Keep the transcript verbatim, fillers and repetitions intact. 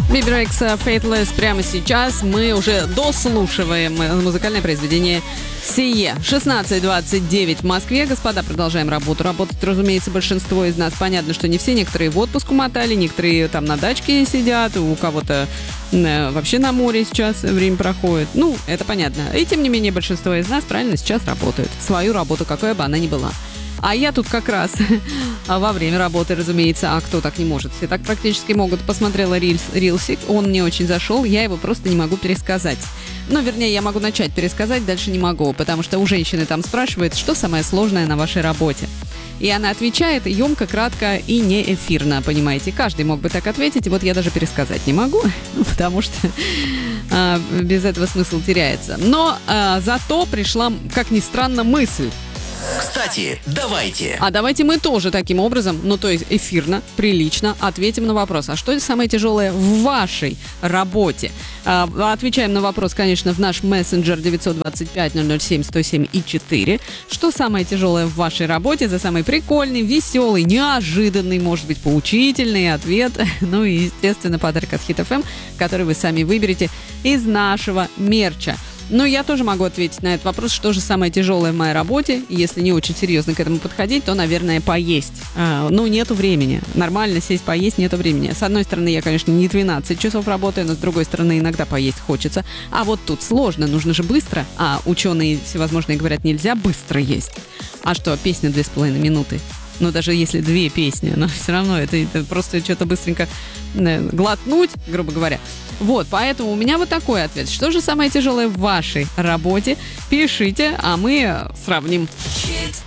Baby Rexha Faithless прямо сейчас. Мы уже дослушиваем музыкальное произведение сие. шестнадцать двадцать девять в Москве. Господа, продолжаем работу. Работать, разумеется, большинство из нас. Понятно, что не все. Некоторые в отпуск умотали, некоторые там на дачке сидят, у кого-то э, вообще на море сейчас время проходит. Ну, это понятно. И тем не менее, большинство из нас правильно сейчас работают. Свою работу, какой бы она ни была. А я тут как раз во время работы, разумеется, а кто так не может? Все так практически могут. Посмотрела рилс, рилсик, он мне очень зашел, я его просто не могу пересказать. Ну, вернее, я могу начать пересказать, дальше не могу, потому что у женщины там спрашивают, что самое сложное на вашей работе. И она отвечает емко, кратко и не эфирно, понимаете. Каждый мог бы так ответить, вот я даже пересказать не могу, потому что а, без этого смысл теряется. Но а, зато пришла, как ни странно, мысль. Кстати, давайте. А давайте мы тоже таким образом, ну то есть эфирно, прилично ответим на вопрос. А что это самое тяжелое в вашей работе? А, отвечаем на вопрос, конечно, в наш мессенджер девятьсот двадцать пять ноль ноль семь сто семь и четыре. Что самое тяжелое в вашей работе? За самый прикольный, веселый, неожиданный, может быть, поучительный ответ. Ну и, естественно, подарок от Hit эф эм, который вы сами выберете из нашего мерча. Но я тоже могу ответить на этот вопрос, что же самое тяжелое в моей работе. Если не очень серьезно к этому подходить, то, наверное, поесть. А, ну, нету времени. Нормально сесть поесть, нету времени. С одной стороны, я, конечно, не двенадцать часов работаю, но с другой стороны, иногда поесть хочется. А вот тут сложно, нужно же быстро. А ученые всевозможные говорят, нельзя быстро есть. А что, песня две с половиной минуты? Ну, даже если две песни, но все равно это, это просто что-то быстренько э, глотнуть, грубо говоря. Вот, поэтому у меня вот такой ответ. Что же самое тяжелое в вашей работе? Пишите, а мы сравним. Hit